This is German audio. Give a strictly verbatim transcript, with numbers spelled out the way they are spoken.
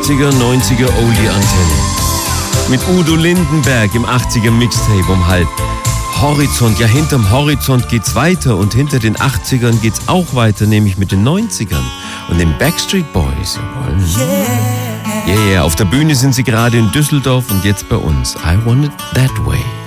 achtziger, neunziger Oldie-Antenne. Mit Udo Lindenberg im achtziger Mixtape um halb. Horizont, ja hinterm Horizont geht's weiter und hinter den achtzigern geht's auch weiter, nämlich mit den neunzigern und den Backstreet Boys. Yeah, yeah, auf der Bühne sind sie gerade in Düsseldorf und jetzt bei uns. I Want It That Way.